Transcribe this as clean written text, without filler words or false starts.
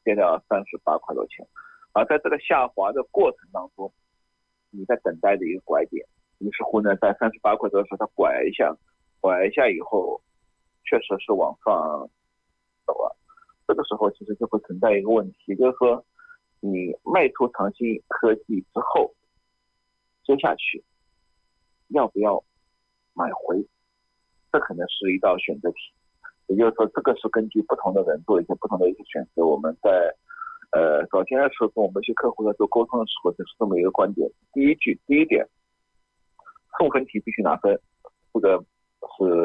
跌到38块多钱。而在这个下滑的过程当中，你在等待的一个拐点，于是乎呢，在38块多的时候，它拐一下以后，确实是往上走了。这个时候其实就会存在一个问题，就是说你卖出长鑫科技之后，接下去要不要买回，这可能是一道选择题。也就是说，这个是根据不同的人做一些不同的一些选择。我们在早先的时候跟我们一些客户在做沟通的时候，就是这么一个观点。第一点，送分题必须拿分，这个是